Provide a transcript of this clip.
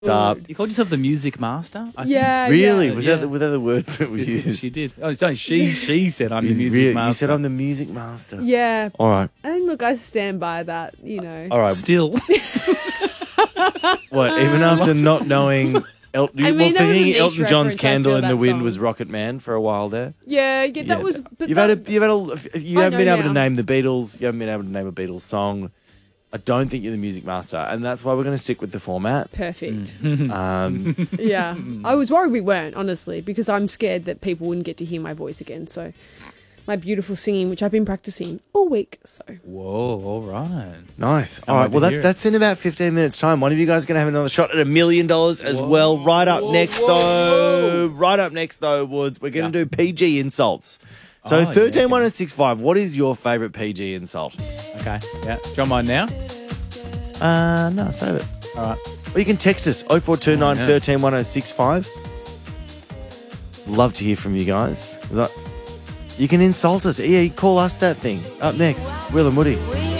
up. You called yourself the music master? I think? Yeah. Really? Yeah. Were that the words that we used? She did. Oh, no, she said I'm the music master. You said I'm the music master. Yeah. All right. And look, I stand by that, you know. All right. Still. What? Even after not knowing Elton, I mean, that was a niche Elton John's reference, I "Candle feel, in the that Wind" song. was Rocket Man for a while there. Yeah, that was. But you that, haven't been able to now. name the Beatles. You haven't been able to name a Beatles song. I don't think you're the music master, and that's why we're going to stick with the format. Perfect. Mm. Yeah. I was worried we weren't, honestly, because I'm scared that people wouldn't get to hear my voice again. So my beautiful singing, which I've been practicing all week. So Whoa, all right. Nice. All right. Well, that's in about 15 minutes' time. One of you guys is going to have another shot at $1 million as well. Right up next, though, Woods, we're going to do PG insults. So 131065, what is your favourite PG insult? Okay. Yeah. Do you want mine now? No, save it. All right. Or you can text us 0429 131065. Love to hear from you guys. You can insult us. Yeah, call us that thing. Up next, Will and Woody.